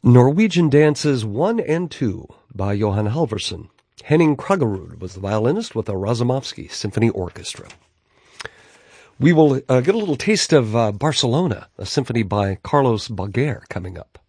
Norwegian Dances 1 and 2 by Johan Halvorsen. Henning Kraggerud was the violinist with the Razumovsky Symphony Orchestra. We will get a little taste of Barcelona, a symphony by Carlos Baguer coming up.